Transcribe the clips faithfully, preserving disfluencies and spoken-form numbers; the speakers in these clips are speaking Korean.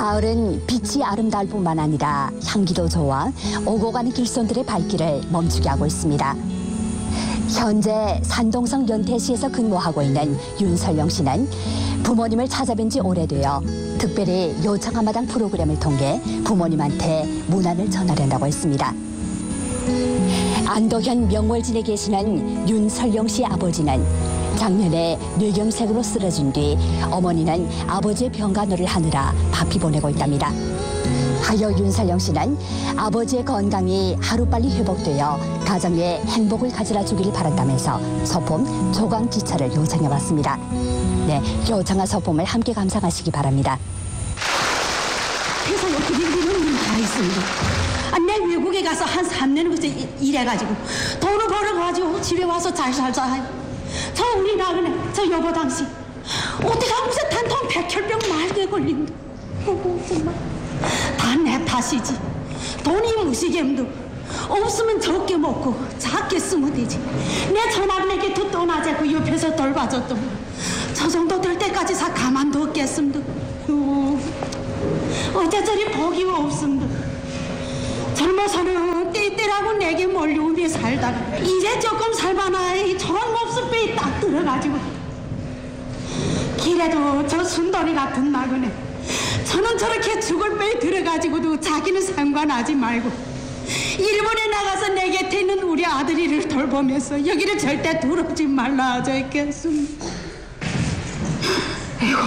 가을은 빛이 아름다울 뿐만 아니라 향기도 좋아 오고 가는 길손들의 발길을 멈추게 하고 있습니다. 현재 산동성 연태시에서 근무하고 있는 윤설영 씨는 부모님을 찾아뵌 지 오래되어 특별히 요청한마당 프로그램을 통해 부모님한테 문안을 전하려고 했습니다. 안도현 명월진에 계시는 윤설영 씨 아버지는 작년에 뇌경색으로 쓰러진 뒤 어머니는 아버지의 병간호를 하느라 바삐 보내고 있답니다. 하여 윤설영 씨는 아버지의 건강이 하루빨리 회복되어 가정에 행복을 가져다 주기를 바란다면서 소품 조광지차를 요청해왔습니다. 네, 요청한 소품을 함께 감상하시기 바랍니다. 회사 여기 일은 다 있습니다. 아, 내 외국에 가서 한 삼 년 그새 일해가지고 돈을 벌어가지고 집에 와서 잘 살자. 저 우리 나그네 저 여보 당신 어떻게 하고서 단통 백혈병 말게 걸린다. 어, 정말 다 내 탓이지. 돈이 무시겜도 없으면 적게 먹고 작게 쓰면 되지. 내 저나그네께 더 떠나자고 옆에서 돌봐줬더니 저 정도 될 때까지 사 가만뒀겠음도. 어, 어째 저리 복이 없음도. 젊어서는 떼떼라고 내게 몰려오며 살다가 이제 조금 살바나 저런 몹쓸배에 딱 들어가지고 길에도 저 순돌이 같은 나그네 저는 저렇게 죽을 배에 들어가지고도 자기는 상관하지 말고 일본에 나가서 내 곁에 있는 우리 아들이를 돌보면서 여기를 절대 두렵지 말라 하자 했겠습니다. 에이고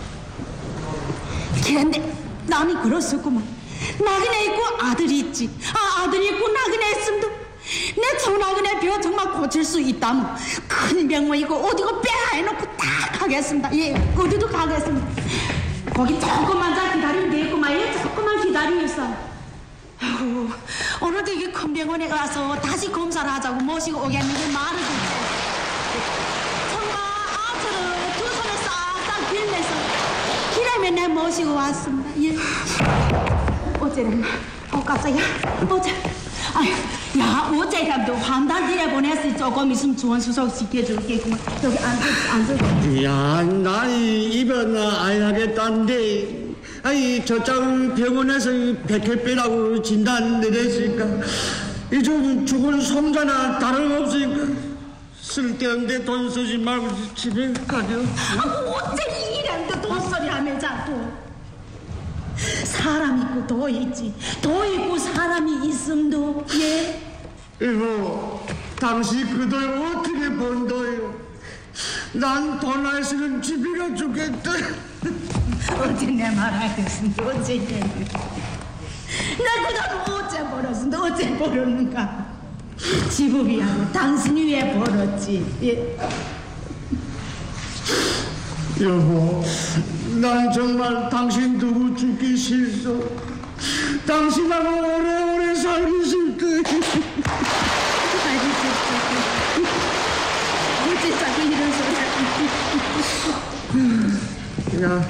그런데 남이 그렇었구만. 나그네 있고 아들이 있지. 아, 아들이 있고 나그네 있음도 내 저나그네 벼 정말 고칠 수 있다면 큰 병원이고 어디고 빼야 해놓고 다 가겠습니다. 예, 어디도 가겠습니다. 거기 조금만 잘 기다리면 되겠구만. 예, 조금만 기다리면 있어. 아이고, 오늘도 이게 큰 병원에 가서 다시 검사를 하자고 모시고 오겠는데 말을 듣고 정말 아들을 두 손에 싹싹 빌면서 기라면 내 모시고 왔습니다. 예. 어제는 어 깜짝이야 어제 아유 야 어제라도 환단 뒤에 보냈으니 조금 있으면 주원 수속 시켜줄게구만. 여기 앉아 앉아. 야, 나 입원 안 하겠다는데 아이 저쪽 병원에서 백혈병이라고 진단 내렸으니까 이좀 죽은 송자나 다름없으니까 쓸데없는데 돈 쓰지 말고 집에 가려. 아, 어째 이란데 돈소리 하며 자꾸. 사람 있고 도 있지. 도 있고 사람이 있음도. 예. 이모, 당신 그 돈 어떻게 번다요? 난 돈 안 쓰는 집이라 죽겠다. 어째 내 말 알겠습니다. 어째 나 그 돈 어째 벌었습니다. 어째 벌었는가. 지불이하고 당신이 왜 벌었지. 예. 여보, 난 정말 당신 두고 죽기 싫소. 당신하고 오래오래 살기 싫대. 살기 싫대. 어째 자꾸 이런 소리. 야,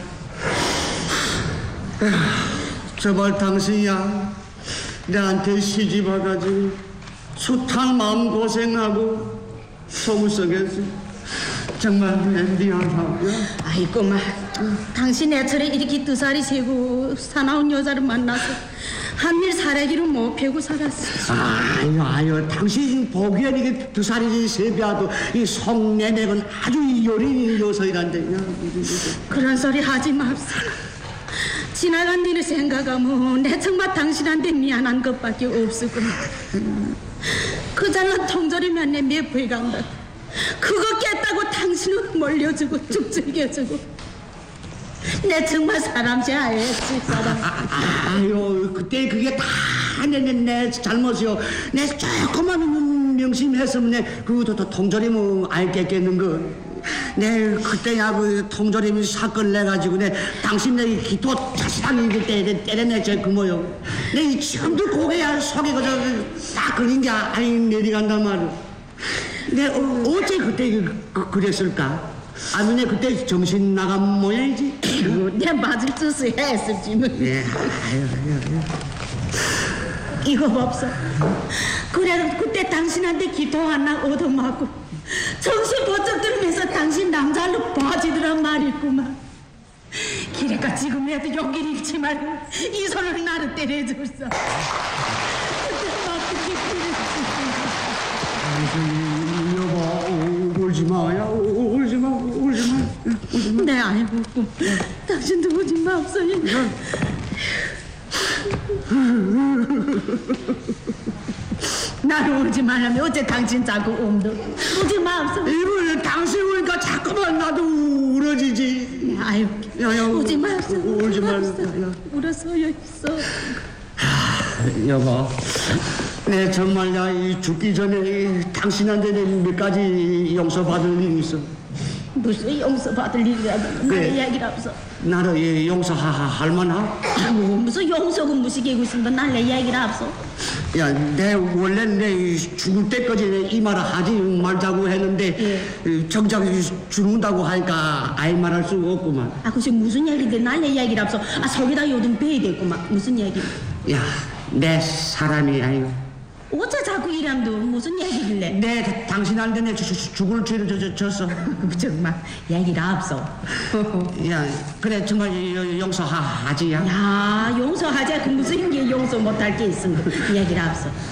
제발 당신이야 내한테 시집 와가지고 숱한 마음고생하고 속을 썩였어. 정말 미안하고요. 아이고 마 당신 애처럼 이렇게 두 살이 세고 사나운 여자를 만나서 한일 사례기로 못 패고 살았어. 아유 아유 당신 보기엔 이게 두 살이 세배하도 이 속내내건 아주 요린 여성이란데. 그런 소리 하지 맙시다. 지나간 일을 생각하면 내 정말 당신한테 미안한 것밖에 없었구나. 그 잘난 통조림면 내 몇 부에 간다. 그거 깼다고 당신은 몰려주고 쭉 즐겨주고 내 정말 사람 제하였지. 사람. 아, 아, 아유 그때 그게 다 내 내 내 잘못이요. 내 조금만 명심했으면 내 그것도 통조림은 알겠겠는 거. 내 그때야 그 통조림이 사건 내 가지고 내 당신 내 기도 자신하게 그때 때려냈지 그 모요. 내 지금도 고개야 속이 그저 딱 그린 게 아니 내려간단 말이야. 내 어, 어째 그때 그, 그랬을까? 아니 내 그때 정신 나간 모양이지. 내 맞을 짓을 했을지 뭐. 예, 아유, 아유, 아유. 이거 없어. 그래도 그때 당신한테 기도 하나 얻어맞고 정신 번쩍 들으면서 당신 남자로 봐지더란 말이구만. 기레가 지금이라도 용기를 잃지 말고 이 손으로 나를 때려줬어. 그때 어떻게 그랬지? 여보, 울지 마. 야, 울지 마. 울지 마. 울지 마. 내 아이고, 당신도 오지 마옵소요. 나를 울지 말라면 어째 당신 자꾸 옴도 오지 마옵소요. 이번에 당신 우니까 자꾸만 나도 울어지지. 아유, 야, 야, 오지 마옵소요. 울지 마. 울어서요 있어. 여보, 내 정말 나이 죽기 전에 이 당신한테 몇 가지 용서받을 일이 있어. 무슨 용서받을 일이라도 나의 네. 이야기를 없어. 나를 이 용서할 만하? 아이고, 무슨 용서고 무시개고 있으면 나의 이야기를 없어. 야, 내 원래 내 죽을 때까지 이 말을 하지 말자고 했는데 이 정작 죽는다고 하니까 아예 말할 수가 없구만. 아, 그게 무슨 이야기인데 나의 이야기를 없어. 아, 속에다 요즘 배이겠구만. 무슨 이야기? 야, 내 사람이 아니고 어째 자꾸 이람도 무슨 이야기길래? 내 당신한테 내 주- 주- 죽을 죄를 져- 져- 졌어. 정말 이야기를 없어. 야, 그래 정말 여- 용서하지 야. 야, 용서하자. 그 무슨 게 용서 못할 게 있으면 이야기를 없어.